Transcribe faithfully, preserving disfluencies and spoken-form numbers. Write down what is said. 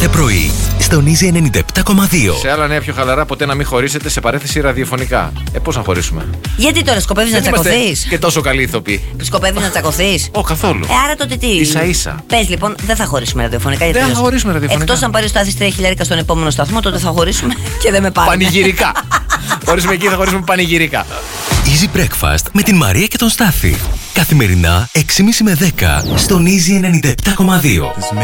κάθε πρωί στον Easy ενενήντα επτά κόμμα δύο. Σε άλλα νέα πιο χαλαρά, ποτέ να μην χωρίσετε σε παρέθεση ραδιοφωνικά. Ε, πώς να χωρίσουμε? Γιατί τώρα σκοπεύεις να τσακωθείς? Και τόσο καλοί ηθοποιοί. Σκοπεύεις να τσακωθείς? Ω, καθόλου. Ε, άρα τότε τι? Ίσα ίσα. Πες λοιπόν, δεν θα χωρίσουμε ραδιοφωνικά. Δεν θα χωρίσουμε ραδιοφωνικά. Εκτός αν πάρει ο Στάθης τρία χιλιάρικα στον επόμενο σταθμό, τότε θα χωρίσουμε και δεν με πάρει. Πανηγυρικά. Χωρίσουμε εκεί, θα χωρίσουμε πανηγυρικά. Easy Breakfast με την Μαρία και τον Στάθη. Καθημερινά έξι και μισή με δέκα στον Easy ενενήντα επτά κόμμα δύο.